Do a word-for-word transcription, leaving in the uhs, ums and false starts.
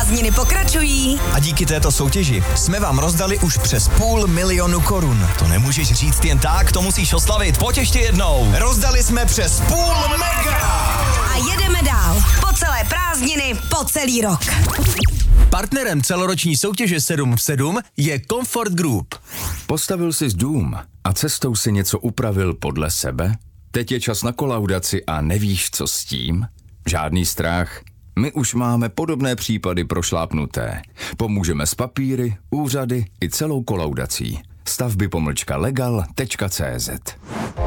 Prázdniny pokračují. A díky této soutěži jsme vám rozdali už přes půl milionu korun. To nemůžeš říct jen tak, to musíš oslavit. Pojď ještě jednou. Rozdali jsme přes půl mega. A jedeme dál. Po celé prázdniny, po celý rok. Partnerem celoroční soutěže sedm v sedm je Comfort Group. Postavil jsi dům a cestou si něco upravil podle sebe? Teď je čas na kolaudaci a nevíš, co s tím? Žádný strach. My už máme podobné případy prošlápnuté. Pomůžeme s papíry, úřady i celou kolaudací. stavby pomlčka legal tečka cé zet